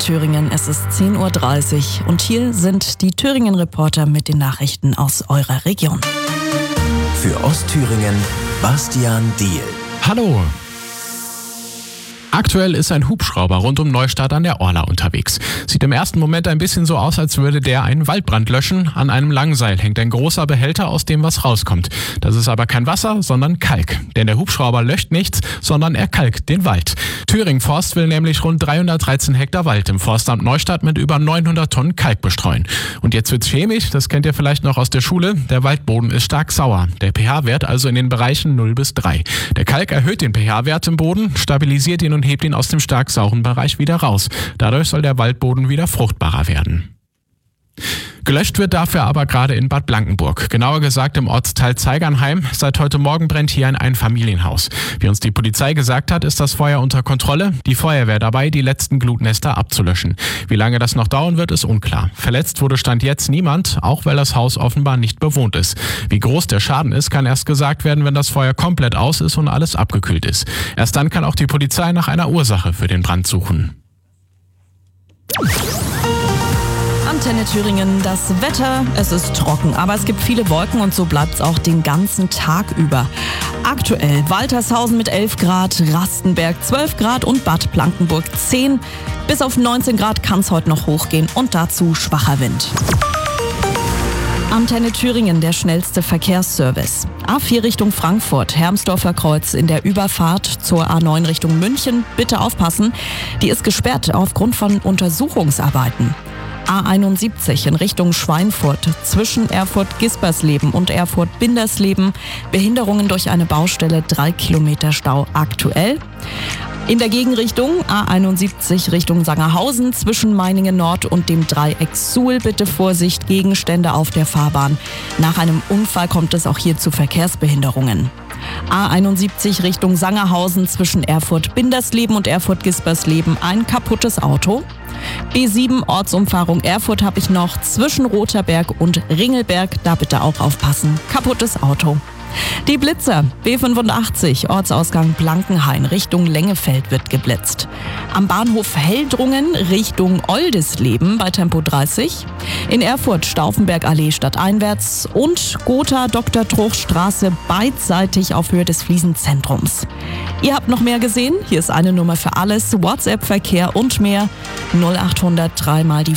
Thüringen. Es ist 10:30 Uhr und hier sind die Thüringen-Reporter mit den Nachrichten aus eurer Region. Für Ostthüringen Bastian Diehl. Hallo! Aktuell ist ein Hubschrauber rund um Neustadt an der Orla unterwegs. Sieht im ersten Moment ein bisschen so aus, als würde der einen Waldbrand löschen. An einem Langseil hängt ein großer Behälter, aus dem was rauskommt. Das ist aber kein Wasser, sondern Kalk. Denn der Hubschrauber löscht nichts, sondern er kalkt den Wald. Thüringen Forst will nämlich rund 313 Hektar Wald im Forstamt Neustadt mit über 900 Tonnen Kalk bestreuen. Und jetzt wird's chemisch, das kennt ihr vielleicht noch aus der Schule. Der Waldboden ist stark sauer. Der pH-Wert also in den Bereichen 0 bis 3. Der Kalk erhöht den pH-Wert im Boden, stabilisiert ihn und hebt ihn aus dem stark sauren Bereich wieder raus. Dadurch soll der Waldboden wieder fruchtbarer werden. Gelöscht wird dafür aber gerade in Bad Blankenburg, genauer gesagt im Ortsteil Zeigernheim. Seit heute Morgen brennt hier ein Einfamilienhaus. Wie uns die Polizei gesagt hat, ist das Feuer unter Kontrolle. Die Feuerwehr dabei, die letzten Glutnester abzulöschen. Wie lange das noch dauern wird, ist unklar. Verletzt wurde Stand jetzt niemand, auch weil das Haus offenbar nicht bewohnt ist. Wie groß der Schaden ist, kann erst gesagt werden, wenn das Feuer komplett aus ist und alles abgekühlt ist. Erst dann kann auch die Polizei nach einer Ursache für den Brand suchen. Antenne Thüringen, das Wetter, es ist trocken, aber es gibt viele Wolken und so bleibt es auch den ganzen Tag über. Aktuell Waltershausen mit 11 Grad, Rastenberg 12 Grad und Bad Blankenburg 10. Bis auf 19 Grad kann es heute noch hochgehen und dazu schwacher Wind. Antenne Thüringen, der schnellste Verkehrsservice. A4 Richtung Frankfurt, Hermsdorfer Kreuz in der Überfahrt zur A9 Richtung München. Bitte aufpassen, die ist gesperrt aufgrund von Untersuchungsarbeiten. A71 in Richtung Schweinfurt zwischen Erfurt-Gispersleben und Erfurt-Bindersleben. Behinderungen durch eine Baustelle, 3 Kilometer Stau aktuell. In der Gegenrichtung A71 Richtung Sangerhausen zwischen Meiningen Nord und dem Dreieck Suhl. Bitte Vorsicht, Gegenstände auf der Fahrbahn. Nach einem Unfall kommt es auch hier zu Verkehrsbehinderungen. A71 Richtung Sangerhausen zwischen Erfurt-Bindersleben und Erfurt-Gispersleben ein kaputtes Auto. B7 Ortsumfahrung Erfurt habe ich noch zwischen Rotherberg und Ringelberg. Da bitte auch aufpassen. Kaputtes Auto. Die Blitzer, B85, Ortsausgang Blankenhain, Richtung Lengefeld wird geblitzt. Am Bahnhof Heldrungen, Richtung Oldisleben bei Tempo 30. In Erfurt Stauffenbergallee stadteinwärts und Gotha Dr. Truchstraße beidseitig auf Höhe des Fliesenzentrums. Ihr habt noch mehr gesehen? Hier ist eine Nummer für alles, WhatsApp-Verkehr und mehr. 0800 3 mal die